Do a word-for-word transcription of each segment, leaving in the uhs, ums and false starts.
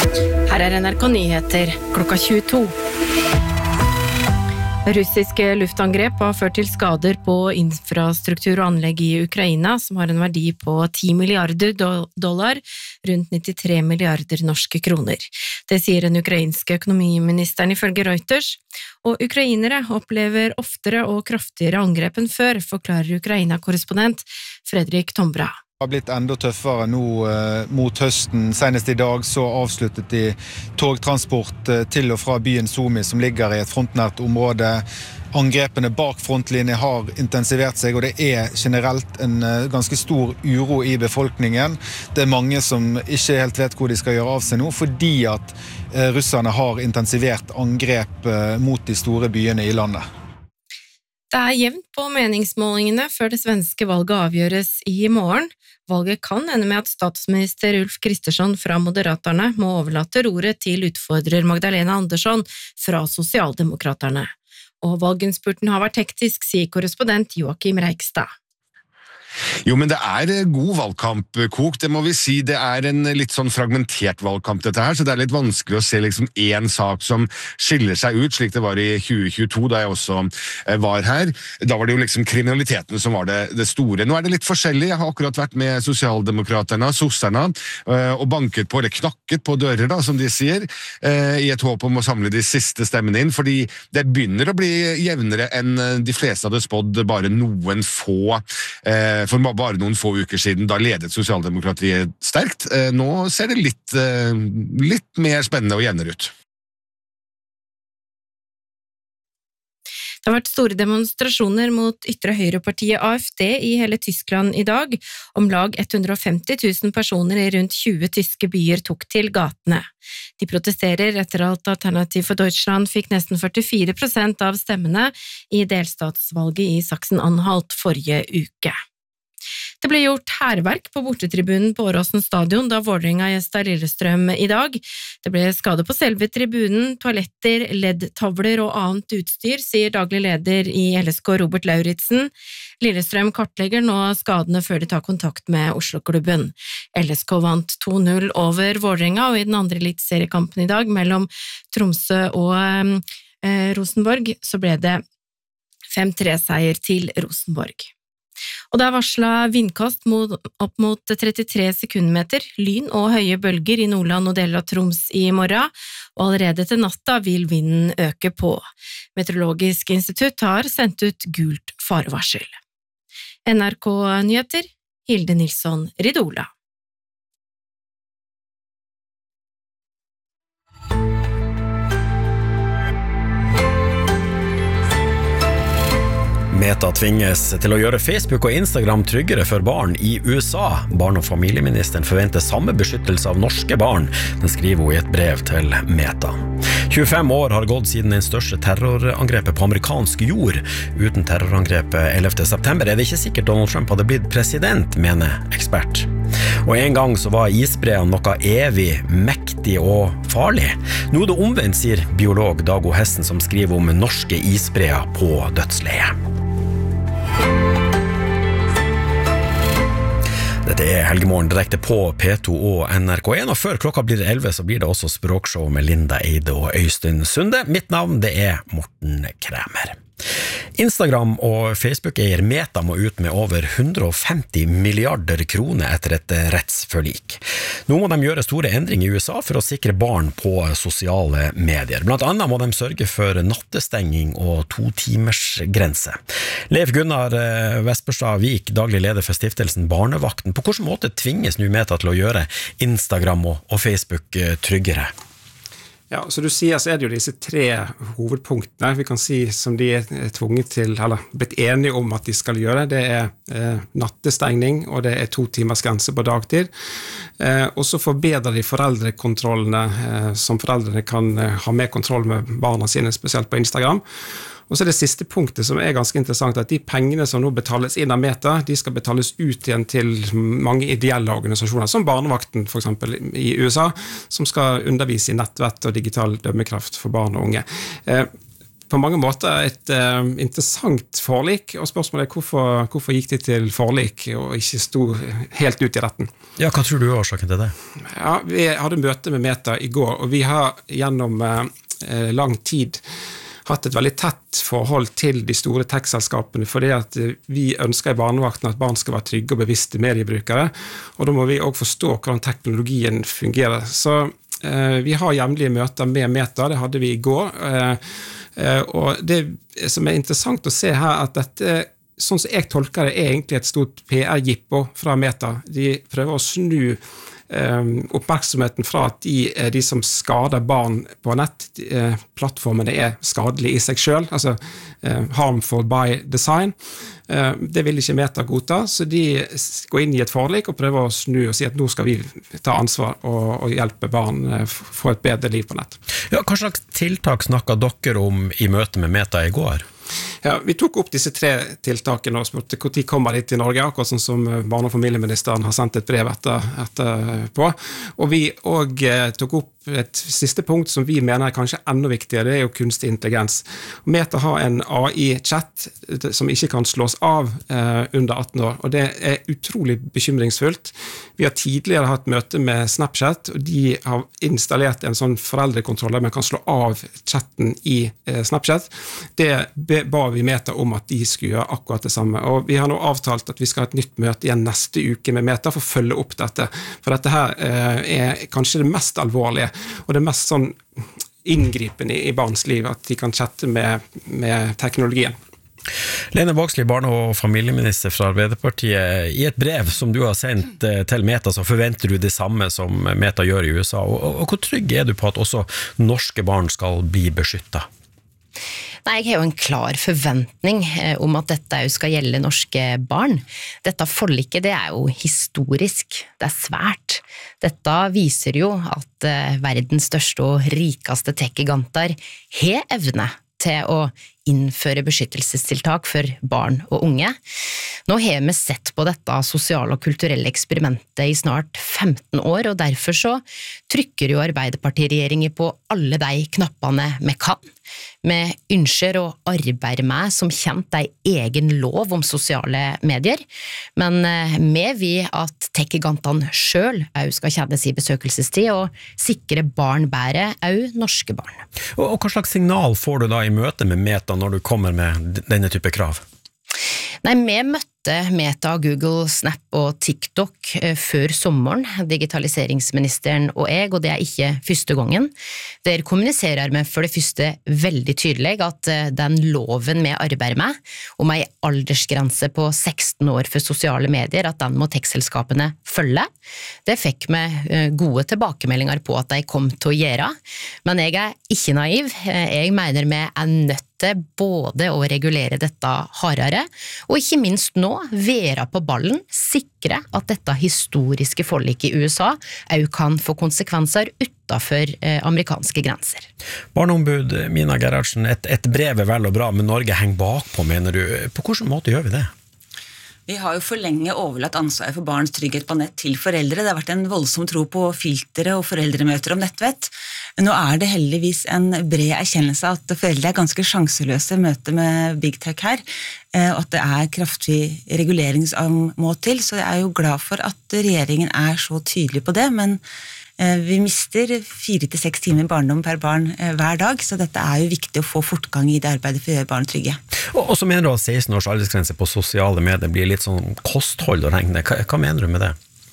Her er N R K Nyheter klokka tjueto. Russiske luftangrep har ført til skader på infrastruktur og anlegg i Ukraina, som har en verdi på ti milliarder dollar, rundt nittitre milliarder norske kroner. Det sier den ukrainske økonomiministeren ifølge Reuters, og ukrainere opplever oftere og kraftigere angrep enn før, forklarer Ukraina-korrespondent Fredrik Tombra. Det har blitt enda tøffere nå eh, mot høsten. Senest i dag så avsluttet de togtransport eh, til og fra byen Sumy, som ligger i et frontnært område. Angrepene bak frontlinje har intensivert seg, og det er generelt en eh, ganske stor uro i befolkningen. Det er mange som ikke helt vet hvor de skal gjøre av seg nå, fordi at eh, russerne har intensivert angrep eh, mot de store byene i landet. Det er jevnt på meningsmålingene før det svenske valget avgjøres i morgen. Valget kan ende med at statsminister Ulf Kristersson fra Moderaterna må overlate roret til utfordrer Magdalena Andersson fra Sosialdemokraterne. Og valginnspurten har vært hektisk, sier korrespondent Joakim Reikstad. Jo, men det er god valgkamp, Kok, det må vi si. Det er en litt sånn fragmentert valgkamp dette her, så det er litt vanskelig å se liksom en sak som skiller seg ut, slik det var i tjue tjueto, da jeg også var her. Da var det jo liksom kriminaliteten som var det, det store. Nå er det litt forskjellig. Jeg har akkurat vært med Sosialdemokraterne, sosserne, og banket på, eller knakket på dører, da, som de sier, i et håp om å samle de siste stemmene inn, fordi det begynner å bli jevnere enn de fleste hadde spådd bare noen få For bare noen få uker siden, da ledet Sosialdemokratiet sterkt. Nå ser det litt, litt mer spennende og jevnere ut. Det har vært store demonstrasjoner mot ytre høyrepartiet A F D i hele Tyskland i dag. Om lag hundre og femti tusen personer i rundt tjue tyske byer tok til gatene. De protesterer etter at Alternativ for Deutschland fikk nesten førtifire prosent av stemmene i delstatsvalget i Sachsen-Anhalt forrige uke. Det ble gjort hærverk på bortetribunen på Åråsen stadion da Vålerenga gjestet Lillestrøm i dag. Det ble skade på selve tribunen, toaletter, L E D-tavler og annet utstyr, sier daglig leder i L S K Robert Lauritsen. Lillestrøm kartlegger nå skadene før de tar kontakt med Oslo-klubben. L S K vant to null over Vålerenga, og i den andre eliteseriekampen i dag mellom Tromsø og eh, Rosenborg så ble det fem tre seier til Rosenborg. Og det er varslet vindkast mot, opp mot trettitre sekundmeter, lyn og høye bølger i Nordland og deler av Troms i morgen, og allerede til natta vil vinden øke på. Meteorologisk institutt har sendt ut gult farevarsel. N R K Nyheter, Hilde Nilsson Ridola. Meta tvinges til å gjøre Facebook og Instagram tryggere for barn i U S A. Barn- og familieministeren forventer samme beskyttelse av norske barn. Den skriver hun i et brev til Meta. tjuefem år har gått siden den største terrorangrepet på amerikansk jord. Uten terrorangrepet ellevte september er det ikke sikkert Donald Trump hadde blitt president, mener ekspert. Og en gang så var isbreene noe evig, mektig og farlig. Nå er det omvendt, sier biolog Dago Hessen, som skriver om norske isbreer på dødsleie. Dette er Helgemorgen direkte på P to og N R K en, og før klokka blir elleve så blir det også språkshow med Linda Eide og Øystein Sunde. Mitt navn det er Morten Kræmer. Instagram og Facebook-eier Meta må ut med over hundre og femti milliarder kroner etter et rettsforlik. Nå må de gjøre store endringer i U S A for å sikre barn på sosiale medier. Blant annet må de sørge for nattestenging og to timers grense. Leif Gunnar Vesperstad Vik, daglig leder for stiftelsen Barnevakten. På hvilken måte tvinges nå Meta til å gjøre Instagram og Facebook tryggere? Ja, så du sier så er det jo disse tre hovedpunktene vi kan si som de er tvunget til, eller blitt enige om at de skal gjøre. Det er eh, nattestengning, og det er to timers grense på dagtid. Eh, og så forbedrer de foreldrekontrollene, eh, som foreldrene kan eh, ha mer kontroll med barna sine, spesielt på Instagram. Og så er det siste punktet som er ganske interessant, at de pengene som nå betales inn av Meta, de skal betales ut igjen til mange ideelle organisasjoner, som Barnevakten for eksempel i U S A, som skal undervise i nettvett og digital dømmekraft for barn og unge. Eh, på mange måter et uh, interessant forlik, og spørsmålet er hvorfor, hvorfor gikk de til forlik og ikke sto helt ut i retten? Ja, hva tror du er årsaken til det? Ja, vi hadde møte med Meta i går, og vi har gjennom uh, lang tid hatt et veldig tett forhold til de store tech-selskapene, fordi at vi ønsker i barnevakten at barn skal være trygge og bevisste mediebrukere, og da må vi også forstå hvordan teknologien fungerer. Så eh, vi har jevnlige møter med Meta, det hadde vi i går, eh, eh, og det som er interessant å se her, at dette, sånn som jeg tolker det, er egentlig et stort P R-jippo fra Meta. De prøver å snu Um, oppmerksomheten fra at de er de som skader barn på nett. Uh, plattformene er skadelige i seg selv, altså uh, harmful by design. Uh, det vil ikke Meta godta, så de går inn i et forlik og prøver å snu og si at nå skal vi ta ansvar og, og hjelpe barn uh, få et bedre liv på nett. Ja, hva slags tiltak snakket dere om i møte med Meta i går? Ja, vi tok opp disse tre tiltakene og spurte hvor de kommer de til Norge, akkurat sånn som barne- og familieministeren har sendt et brev etter, etter på. Og vi også eh, tok opp et siste punkt som vi mener er kanskje enda viktigere, det er jo kunstig intelligens. Meta har en A I-chat som ikke kan slås av eh, under atten år, og det er utrolig bekymringsfullt. Vi har tidligere hatt møte med Snapchat, og de har installert en sånn foreldrekontroll der man kan slå av chatten i eh, Snapchat. Det ba vi Meta om at de skulle gjøre akkurat det samme, og vi har nå avtalt at vi skal ha et nytt møte igjen neste uke med Meta for å følge opp dette, for dette her eh, er kanskje det mest alvorlige, og det er mest sånn inngripende i barns liv at de kan chatte med, med teknologien. Lene Vågslid, barne- og familieminister fra Arbeiderpartiet, i et brev som du har sendt til Meta, så forventer du det samme som Meta gjør i U S A, og, og, og hvor trygg er du på at også norske barn skal bli beskyttet? Nei, jeg har jo en klar forventning om at dette jo skal gjelde norske barn. Dette forliket, det er jo historisk, det er svært. Dette viser jo at verdens største og rikeste tech-giganter har evne til å innføre beskyttelsestiltak for barn og unge. Nå har vi sett på dette sosiale og kulturelle eksperimentet i snart femten år, og derfor så trykker jo Arbeiderpartiregjeringen på alle de knappene vi kan. Vi ønsker å arbeide med som kjent en egen lov om sosiale medier, men vi vil at tech-gigantene selv også skal kjenne sin besøkelsestid og sikre barn bedre, også norske barn. Og, og hva slags signal får du da i møte med Meta når du kommer med denne type krav? Nei, vi møtte Meta, Google, Snap og TikTok før sommeren, digitaliseringsministeren og jeg, og det er ikke første gangen. Der kommuniserer vi for det første veldig tydelig at den loven vi arbeider med, om en aldersgrense på seksten år for sosiale medier, at den må tech-selskapene følge. Det fikk vi gode tilbakemeldinger på at de kom til å gjøre, men jeg er ikke naiv. Jeg mener vi er nødt til både å regulere dette hardere, og ikke minst nå være på ballen, sikre at dette historiske forliket i U S A også kan få konsekvenser utenfor eh, amerikanske grenser. Barneombud Mina Gerhardsen, et, et brev er vel og bra, men Norge henger bakpå, mener du. På hvilken måte gjør vi det? Vi har jo for lenge overlatt ansvaret for barns trygghet på nett til foreldre. Det har vært en voldsom tro på filtre og foreldremøter om nettvett. Nå er det heldigvis en bred erkjennelse at foreldre er ganske sjanseløse i møte med Big Tech her, og at det er kraftig regulering som må til. Så jeg er jo glad for at regjeringen er så tydelig på det, men vi mister fire til seks timer barndom per barn hver dag, så dette er jo viktig å få fortgang i det arbeidet for å gjøre barn trygge. Og, og så mener du at seksten års aldersgrense på sosiale medier blir litt sånn kosthold å regne. Hva, hva mener du med det?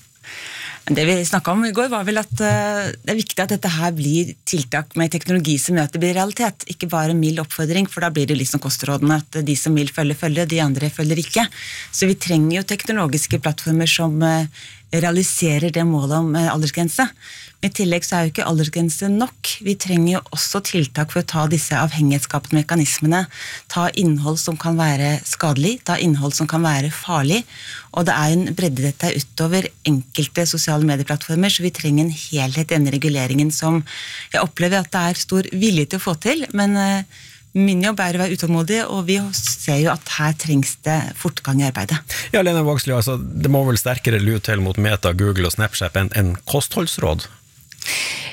Det vi snakket om i går var vel at uh, det er viktig at dette her blir tiltak med teknologi som gjør at det blir realitet, ikke bare mild oppfordring, for da blir det liksom kostrådene at de som vil følge, følge, de andre følger ikke. Så vi trenger jo teknologiske plattformer som uh, realiserer det målet om uh, aldersgrense. I tillegg så er jo ikke aldersgrense nok. Vi trenger jo også tiltak for å ta disse avhengighetsskapende mekanismene, ta innhold som kan være skadelig, ta innhold som kan være farlig, og det er en bredde dette utover enkelte sosiale medieplattformer, så vi trenger en helhet i denne reguleringen som jeg opplever at det er stor vilje til å få til, men uh, min jobb er å være utålmodig, og vi ser jo at her trengs det fortgang i arbeidet. Ja, Lene Vågslid, altså, det må vel sterkere lut til mot Meta, Google og Snapchat enn en kostholdsråd?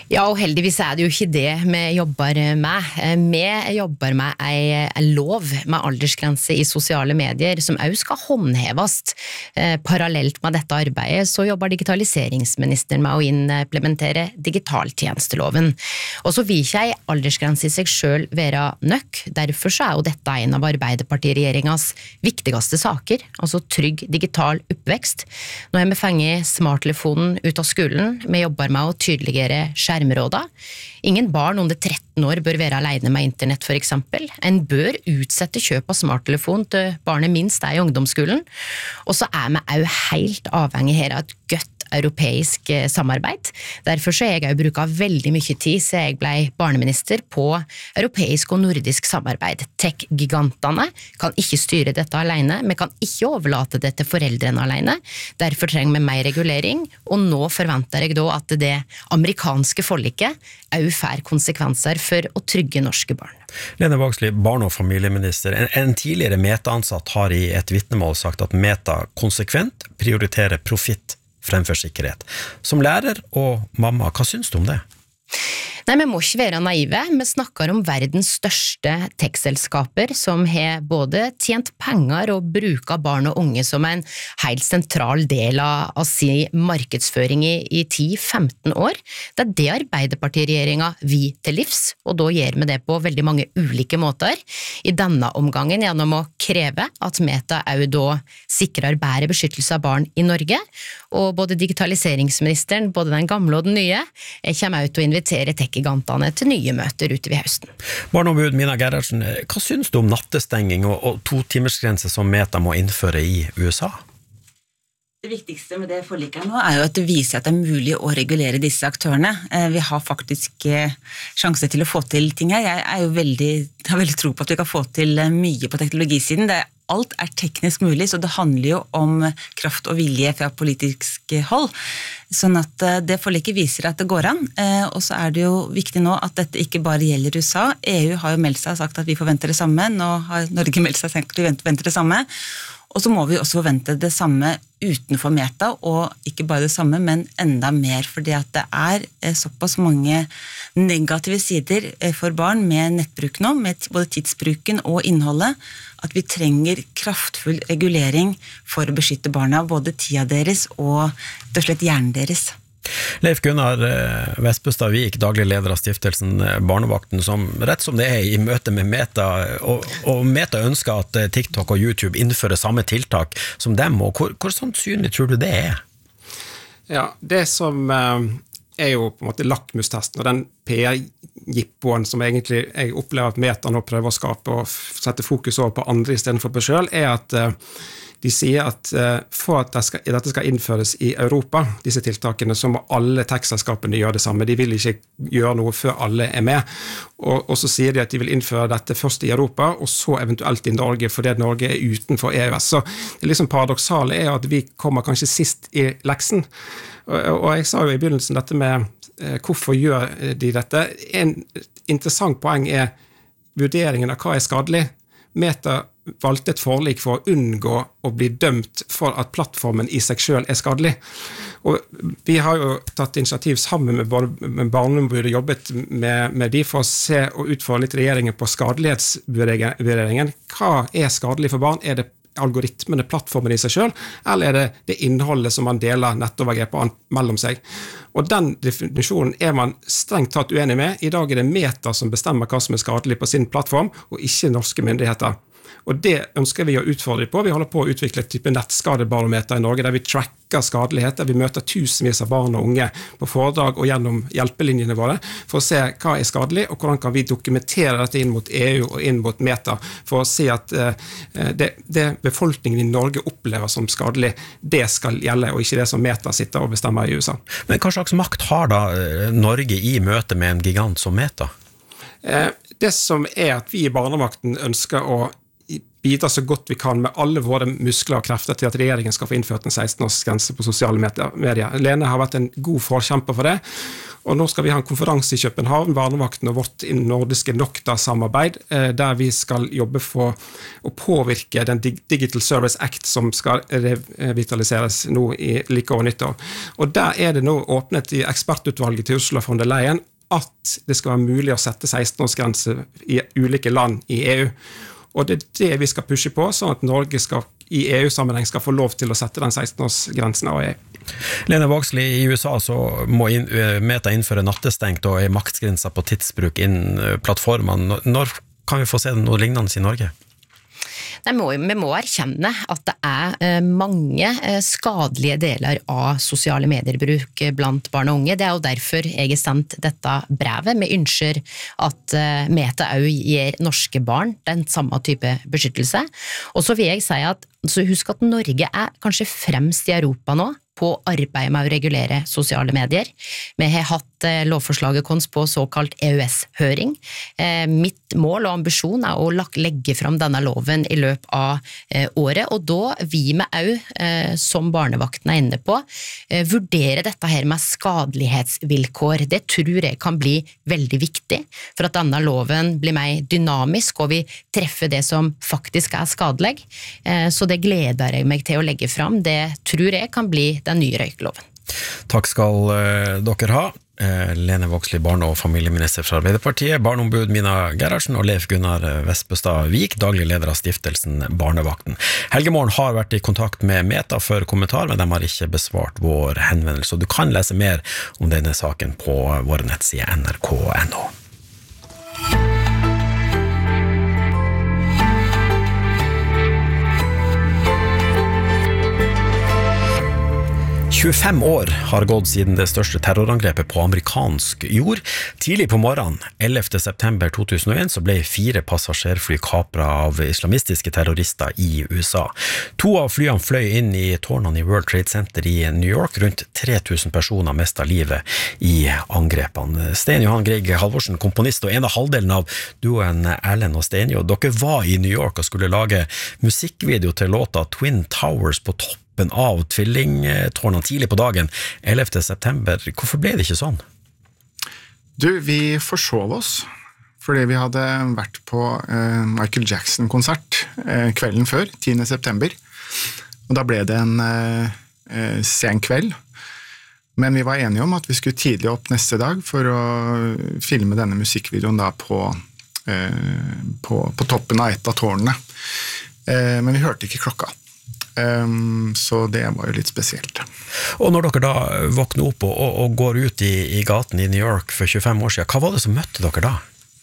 Ja, og heldigvis er det jo ikke det vi jobber med. Vi jobber med en lov med aldersgrense i sosiale medier, som også skal håndheves. Parallelt med dette arbeidet så jobber digitaliseringsministeren med å implementere digitaltjenesteloven. Og så vil ikke en aldersgrense i seg selv være nok. Derfor så er jo dette en av Arbeiderparti-regjeringens viktigste saker, altså trygg digital oppvekst. Nå har vi fengt smarttelefonen ut av skolen. Vi jobber med å tydeligere skjermråda. Ingen barn under tretten år bør være alene med internett for eksempel. En bør utsette kjøp av smarttelefon til barnet minst er i ungdomsskolen. Og så er vi også helt avhengig her av et godt europeisk samarbeid. Derfor så har jeg også brukt veldig mye tid siden jeg ble barneminister på europeisk og nordisk samarbeid. Tech-gigantene kan ikke styre dette alene, vi kan ikke overlate det til foreldrene alene. Derfor trenger vi mer regulering, og nå forventer jeg da at det amerikanske forliket også får konsekvenser for å trygge norske barn. Lene Vågslid, barne- og familieminister. En, en tidligere Meta-ansatt har i et vitnemål sagt at Meta konsekvent prioriterer profitt fremfor sikkerhet. Som lærer og mamma, hva synes du om det? Nei, vi må ikke være naive. Vi snakker om verdens største tech-selskaper som har både tjent penger og bruker barn og unge som en helt sentral del av, av sin markedsføring i, i ti til femten år. Det er det Arbeiderparti-regjeringen vi til livs, og da gjør vi det på veldig mange ulike måter. I denne omgangen gjennom å kreve at Meta også da sikrer bedre beskyttelse av barn i Norge, og både digitaliseringsministeren, både den gamle og den nye, kommer også til å invitere tech-gigantene til nye møter ute ved høsten. Barneombud Mina Gerhardsen, hva synes du om nattestenging og, og to timersgrense som Meta må innføre i U S A? Det viktigste med det forliket nå er jo at det viser at det er mulig å regulere disse aktørene. Vi har faktisk sjanse til å få til ting her. Jeg er jo veldig, har veldig tro på at vi kan få til mye på teknologisiden. Det er Alt er teknisk mulig, så det handler jo om kraft og vilje fra politisk hold. Sånn at det forliket viser at det går an, og så er det jo viktig nå at dette ikke bare gjelder U S A. E U har jo meldt seg og sagt at vi forventer det samme, nå har Norge meldt seg og sagt at vi forventer det samme. Og så må vi også forvente det samme utenfor Meta, og ikke bare det samme, men enda mer, fordi at det er såpass mange negative sider for barn med nettbruk nå, med både tidsbruken og innholdet, at vi trenger kraftfull regulering for å beskytte barna, både tida deres og rett og slett hjernen deres. Leif Gunnar Vestbøstad Vik, daglig leder av stiftelsen Barnevakten, som rett som det er i møte med Meta, og, og Meta ønsker at TikTok og YouTube innfører samme tiltak som dem, og hvor, hvor sannsynlig tror du det er? Ja, det som er jo på en måte lakmustesten, og den P R-jippoen som egentlig jeg opplever at Meta nå prøver å skape og sette fokus over på andre i stedet for på selv, er at de sier at for at det skal, dette skal innføres i Europa, disse tiltakene, så må alle tech-selskapene gjøre det samme. De vil ikke gjøre noe før alle er med. Og, og så sier de at de vil innføre dette først i Europa, og så eventuelt i Norge, fordi Norge er utenfor E U S. Så det liksom paradoksale er at vi kommer kanskje sist i leksen. Og, og jeg sa jo i begynnelsen dette med eh, hvorfor gjør de dette. En interessant poeng er vurderingen av hva er skadelig. Meta valgte et forlik for å unngå å bli dømt for at plattformen i seg selv er skadelig. Og vi har jo tatt initiativ sammen med, med Barneombudet og jobbet med, med de for å se og utfordre litt regjeringen på skadelighetsvurderingen. Hva er skadelig for barn? Er det algoritmene, plattformen i seg selv, eller er det det innholdet som man deler nettovergrep mellom seg? Og den definisjonen er man strengt tatt uenig med. I dag er det Meta som bestemmer hva som er skadelig på sin plattform, og ikke norske myndigheter. Og det ønsker vi å utfordre på. Vi holder på å utvikle et type nettskadebarometer i Norge, der vi tracker skadelighet, der vi møter tusenvis av barn og unge på foredrag og gjennom hjelpelinjene våre, for å se hva er skadelig, og hvordan kan vi dokumentere dette inn mot E U og inn mot Meta, for å si at uh, det, det befolkningen i Norge opplever som skadelig, det skal gjelde, og ikke det som Meta sitter og bestemmer i U S A. Men hva slags makt har da Norge i møte med en gigant som Meta? Uh, det som er at vi i Barnevakten ønsker å bidra så godt vi kan med alle våre muskler og krefter til at regjeringen skal få innført en seksten års grense på sosiale medier. Lene har vært en god forkjemper for det, Og nå skal vi ha en konferanse i København, Barnevakten og vårt nordiske Nokta-samarbeid, der vi skal jobbe for å påvirke den Digital Service Act som skal revitaliseres nå i like over nyttår. Og der er det nå åpnet i ekspertutvalget til Ursula von der Leyen at det skal være mulig å sette seksten-årsgrense i ulike land i E U. Og det er det vi skal pushe på, sånn at Norge skal, i E U-sammenheng skal få lov til å sette den seksten-årsgrensen av E U. Lene Vågslid, i U S A så må inn, Meta innføre nattestengt og en maksgrense på tidsbruk innen plattformene. Når kan vi få se noe lignende i Norge? Nei, må, vi må erkjenne at det er mange skadelige deler av sosiale medierbruk blant barn og unge. Det er jo derfor jeg har sendt dette brevet. Vi ønsker at Meta også gir norske barn den samme type beskyttelse. Og så vil jeg si at, så husk at Norge er kanskje fremst i Europa nå på arbeidet med å regulere sosiale medier. Vi har hatt eh, lovforslaget kons på såkalt E U S-høring. Eh, mitt mål og ambisjon er å legge fram denne loven i løpet av eh, året, og da vi med au, eh, som barnevakten er inne på, eh, vurdere dette her med skadelighetsvilkår. Det tror jeg kan bli veldig viktig for at denne loven blir mer dynamisk, og vi treffer det som faktisk er skadelig. Eh, så det gleder jeg meg til å legge fram. Det tror jeg kan bli den nye røykloven. Takk skal uh, dere ha. Uh, Lene Vågslid, barne- og familieminister fra Arbeiderpartiet, barneombud Mina Gerhardsen og Leif Gunnar Vestbøstad Vik, daglig leder av stiftelsen Barnevakten. Helgemorgen har vært i kontakt med Meta for kommentar, men de har ikke besvart vår henvendelse. Du kan lese mer om denne saken på vår nettside N R K punktum N O. tjuefem år har gått siden det største terrorangrepet på amerikansk jord. Tidlig på morgenen, ellevte september to tusen og en, så ble fire passasjerfly kapret av islamistiske terrorister i U S A. To av flyene fløy inn i tårnene i World Trade Center i New York. Rundt tre tusen personer mistet livet i angrepene. Stein Johan Grieg Halvorsen, komponist og en av halvdelen av duoen Erlend og Steinjo. Dere var i New York og skulle lage musikkvideo til låta Twin Towers på topp av tvillingtårnene tidlig på dagen, ellevte september. Hvorfor ble det ikke sånn? Du, vi forsov oss, fordi vi hadde vært på eh, Michael Jackson-konsert eh, kvelden før, tiende september, og da ble det en eh, sen kveld, men vi var enige om at vi skulle tidlig opp neste dag for å filme denne musikkvideoen da på, eh, på, på toppen av et av tårnene. Eh, men vi hørte ikke klokka. Um, så det var jo litt spesielt. Og når dere da våkner opp og, og, og går ut i, i gaten i New York for tjuefem år siden, hva var det som møtte dere da?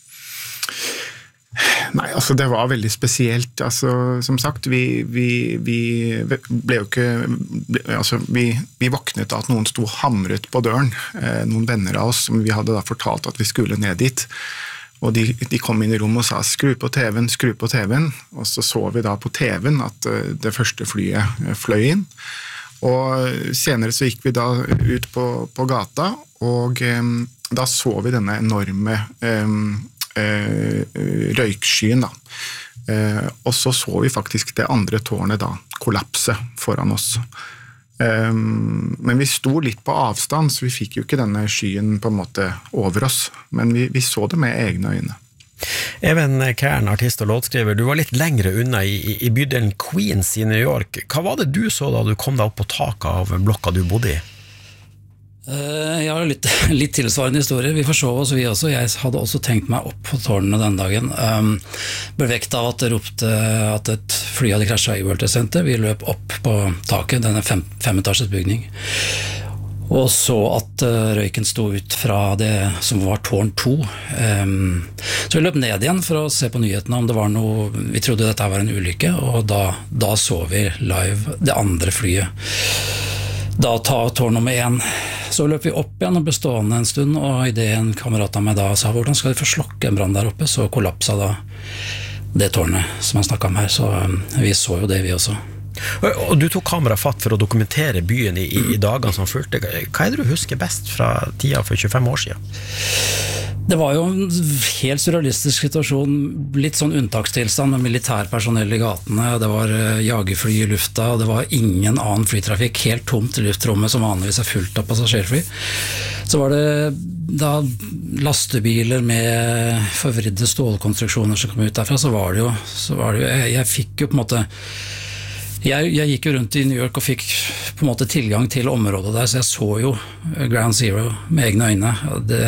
Nei, altså det var veldig spesielt. Altså, som sagt, vi, vi, vi ble jo ikke ble, altså, vi, vi våknet av at noen sto hamret på døren, eh, noen venner av oss som vi hadde da fortalt at vi skulle ned dit. Og de, de kom inn i rommet og sa, skru på T V-en, skru på T V-en. Og så så vi da på T V-en at det første flyet fløy inn. Og senere så gikk vi da ut på, på gata, og um, da så vi denne enorme um, uh, røykskyen da. Uh, og så så vi faktisk det andre tårnet da kollapse foran oss. Um, men vi sto litt på avstand, så vi fikk jo ikke denne skyen på en måte over oss, men vi, vi så det med egne øyne. Even Kern, artist og låtskriver, du var litt lengre unna i, i bydelen Queens i New York. Hva var det du så da du kom deg opp på taket av blokka du bodde i? Jeg har litt, litt tilsvarende historie. Vi forsov oss, vi også. Jeg hadde også tenkt meg opp på tårnene den dagen. Um, ble vekt av at det ropte at et fly hadde krasjet i World Trade Center. Vi løp opp på taket, denne fem, femetasjes bygning. Og så at uh, røyken sto ut fra det som var tårn to. Um, så vi løp ned igjen for å se på nyhetene om det var noe. Vi trodde dette var en ulykke, og da, da så vi live det andre flyet. Da ta tårn nummer én. Så løp vi opp igjen og ble stående en stund, og i det en kamerat av meg da sa, hvordan skal vi få slokke en brann der oppe? Så kollapsa da det tårnet som han snakket om her, så vi så jo det vi også. Og du tok kamera fatt for å dokumentere byen i, i dagene som fulgte. Hva er det du husker best fra tida for tjuefem år siden? Det var jo en helt surrealistisk situasjon, litt sånn unntakstilstand med militærpersonell i gatene, det var jagerfly i lufta, og det var ingen annen flytrafikk, helt tomt i luftrommet som vanligvis er fullt av passasjerfly. Så var det da lastebiler med forvridde stålkonstruksjoner som kom ut derfra, så var det jo, så var det jo jeg, jeg fikk jo på en måte Jeg, jeg gikk jo rundt i New York og fikk på en måte tilgang til området der, så jeg så jo Ground Zero med egne øyne. Det,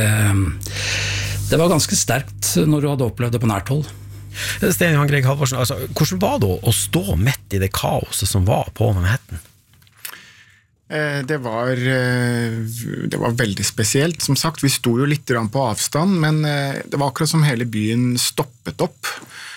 det var ganske sterkt når du hadde opplevd det på nært hold. Sten Johan Grieg Halvorsen, altså, hvordan var det å stå midt i det kaoset som var på Manhattan? Det var, det var veldig spesielt. Som sagt, vi sto jo litt på avstand, men det var akkurat som hele byen stoppet opp.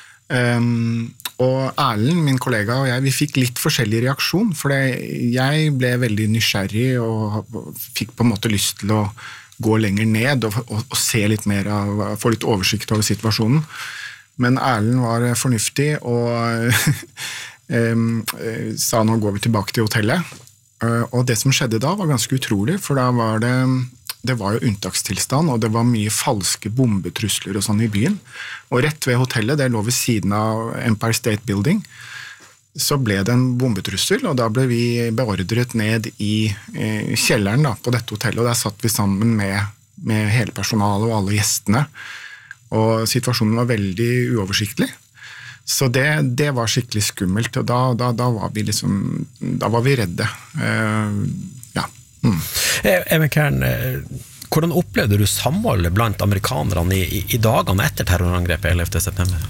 Um, og Erlend, min kollega og jeg, vi fikk litt forskjellig reaksjon, for jeg ble veldig nysgjerrig og fikk på en måte lyst til å gå lenger ned og, og, og se litt mer av, få litt oversikt over situasjonen. Men Erlend var fornuftig og um, sa nå går vi tilbake til hotellet. Uh, og det som skjedde da var ganske utrolig, for da var det Det var jo unntakstilstand, og det var mye falske bombetrusler og sånn i byen. Og rett ved hotellet, det lå ved siden av Empire State Building, så ble det en bombetrussel, og da ble vi beordret ned i eh, kjelleren da, på dette hotellet, og der satt vi sammen med, med hele personalet og alle gjestene. Og situasjonen var veldig uoversiktlig. Så det, det var skikkelig skummelt, og da, da, da var vi liksom, da var vi redde. Eh, ja. Mm. Even Kern, hvordan opplevde du samholdet blant amerikanerne i, i, i dagene etter terrorangrepet ellevte september?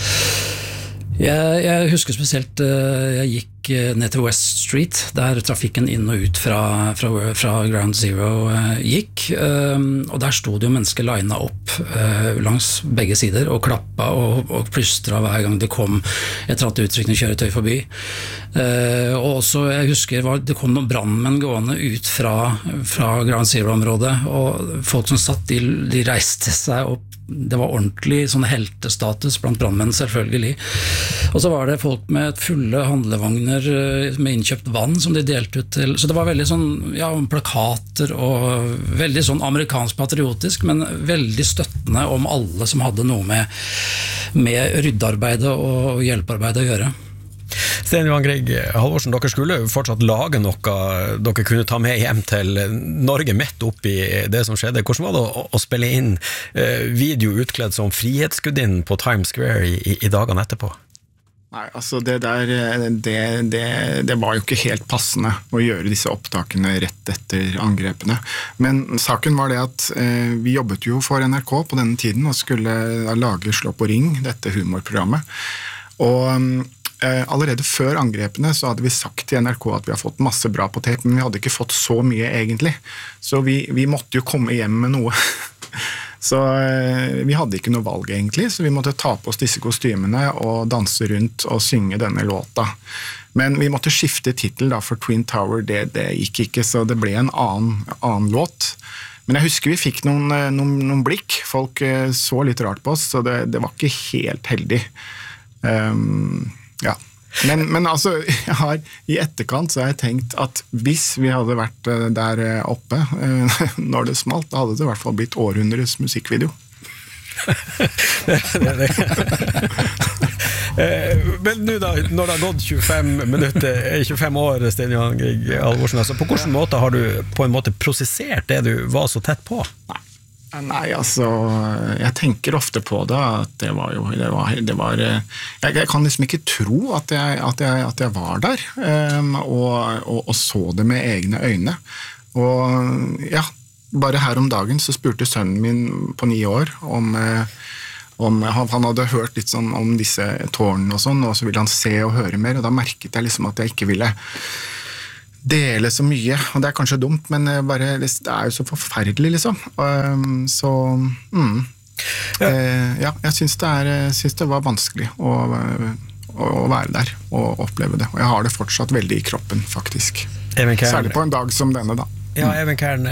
Jeg, jeg husker spesielt jeg gikk ned til West Street, der trafikken inn og ut fra, fra, fra Ground Zero gikk, og der stod det jo mennesker linet opp langs begge sider og klappa og, og plystra hver gang det kom et eller annet uttrykkende kjøretøy forbi. Og også, jeg husker, det kom noen brandmenn gående ut fra, fra Ground Zero-området, og folk som satt, de, de reiste seg opp. Det var ordentlig sånn heltestatus blant brandmenn, selvfølgelig. Og så var det folk med fulle handlevogner med innkjøpt vann som de delte ut til. Så det var veldig sånn, ja, plakater og veldig sånn amerikansk patriotisk, men veldig støttende om alle som hadde noe med, med ryddearbeidet og hjelpearbeidet å gjøre. Sten Johan Grieg Halvorsen, dere skulle fortsatt lage noe dere kunne ta med hjem til Norge midt opp i det som skjedde. Hvordan var det å, å spille inn video utkledd som frihetsgudinnen på Times Square i, i dagene etterpå? Nei, altså det der, det, det, det var jo ikke helt passende å gjøre disse opptakene rett etter angrepene. Men saken var det at eh, vi jobbet jo for N R K på denne tiden og skulle lage Slå på ring, dette humorprogrammet. Og allerede før angrepene så hadde vi sagt til N R K at vi har fått masse bra på tape, men vi hadde ikke fått så mye egentlig. Så vi, vi måtte jo komme hjem med noe. Så vi hadde ikke noe valg egentlig, så vi måtte ta på oss disse kostymene og danse rundt og synge denne låta. Men vi måtte skifte titel da, for Twin Tower, det, det gikk ikke, så det ble en annen, annen låt. Men jeg husker vi fikk noen, noen, noen blikk. Folk så litt rart på oss, så det, det var ikke helt heldig. Um, Ja, men, men altså, jeg har, i etterkant så har jeg tenkt at hvis vi hadde vært der oppe når det smalt, da hadde det i hvert fall blitt århundres musikkvideo. Men nå da, når det har gått tjuefem minutter, tjuefem år, Sten Johan Grieg Halvorsen, altså, på hvilken måte har du på en måte prosessert det du var så tett på? Nei. Nei, altså, jeg tenker ofte på det, at det var jo, det var, det var jeg, jeg kan liksom ikke tro at jeg, at jeg, at jeg var der, um, og, og, og så det med egne øyne. Og ja, bare her om dagen så spurte sønnen min på ni år om, om han, han hadde hørt litt sånn om disse tårnene og sånn, og så ville han se og høre mer, og da merket jeg liksom at jeg ikke ville dele så mye, og det er kanskje dumt, men bare, det er jo så forferdelig, liksom. Så, mm. ja, ja jeg synes det, er, synes det var vanskelig å, å være der og oppleve det, og jeg har det fortsatt veldig i kroppen, faktisk. Særlig på en dag som denne, da. Ja, Even Kern,